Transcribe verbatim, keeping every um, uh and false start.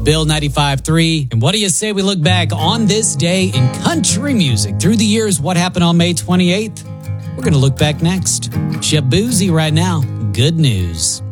Bill ninety-five point three. And what do you say we look back on this day in country music through the years? What happened on May twenty-eighth? We're going to look back next. Shabuzi right now. Good news.